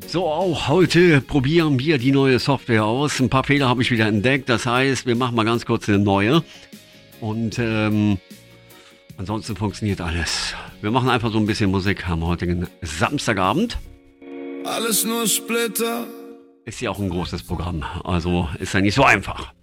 So, auch heute probieren wir die neue Software aus. Ein paar Fehler habe ich wieder entdeckt. Das heißt, wir machen mal ganz kurz eine neue. Und ansonsten funktioniert alles. Wir machen einfach so ein bisschen Musik am heutigen Samstagabend. Alles nur Splitter. Ist ja auch ein großes Programm. Also ist ja nicht so einfach.